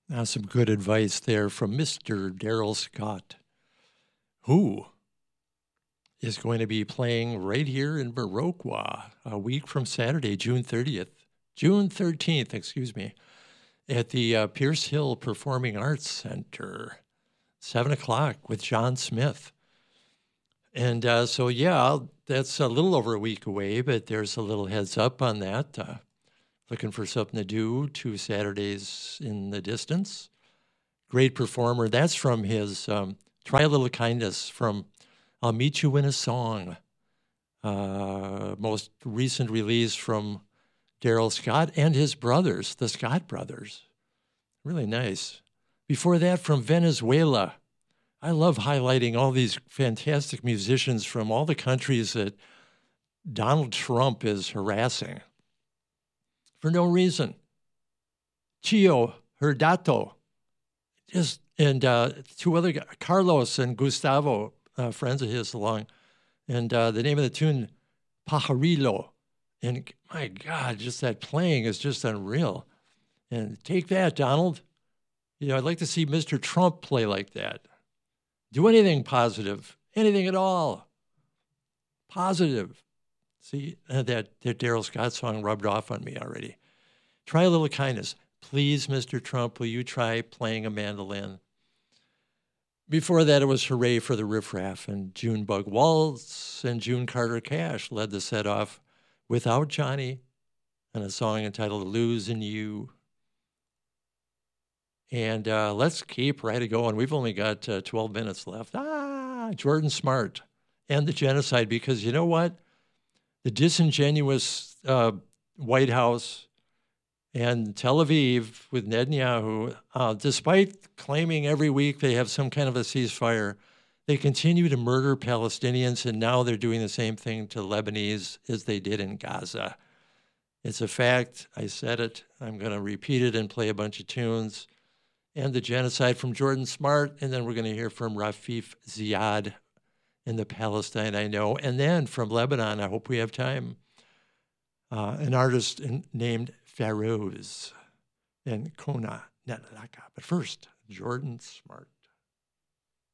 Some good advice there from Mr. Daryl Scott, who is going to be playing right here in Viroqua a week from Saturday, June 13th, excuse me, at the Pierce Hill Performing Arts Center, 7 o'clock with John Smith. And that's a little over a week away, but there's a little heads up on that. Looking for something to do 2 Saturdays in the distance. Great performer. That's from his Try a Little Kindness from I'll Meet You in a Song. Most recent release from Daryl Scott and his brothers, the Scott brothers. Really nice. Before that, from Venezuela. I love highlighting all these fantastic musicians from all the countries that Donald Trump is harassing for no reason. Chio Herdato, and 2 other guys, Carlos and Gustavo, friends of his along. And the name of the tune, Pajarillo. And my God, just that playing is just unreal. And take that, Donald. I'd like to see Mr. Trump play like that. Do anything positive, anything at all. Positive. See, that Daryl Scott song rubbed off on me already. Try a Little Kindness. Please, Mr. Trump, will you try playing a mandolin? Before that, it was Hooray for the Riff Raff, and Junebug Waltz and June Carter Cash led the set off Without Johnny and a song entitled Losing You. And let's keep right going. We've only got 12 minutes left. Jordan Smart and the genocide, because you know what? The disingenuous White House and Tel Aviv with Netanyahu, despite claiming every week they have some kind of a ceasefire, they continue to murder Palestinians, and now they're doing the same thing to Lebanese as they did in Gaza. It's a fact. I said it. I'm going to repeat it and play a bunch of tunes. And the genocide from Jordan Smart, and then we're going to hear from Rafif Ziad in the Palestine I Know. And then from Lebanon, I hope we have time, an artist named Farouz and Kona Netlaka. But first, Jordan Smart.